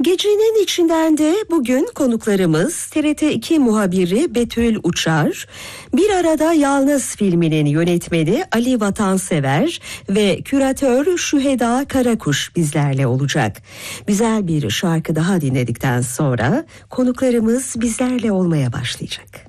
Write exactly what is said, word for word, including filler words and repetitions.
Gecenin içinden de bugün konuklarımız T R T iki muhabiri Betül Uçar, Bir Arada Yalnız filminin yönetmeni Ali Vatansever ve küratör Şüheda Karakuş bizlerle olacak. Güzel bir şarkı daha dinledikten sonra konuklarımız bizlerle olmaya başlayacak.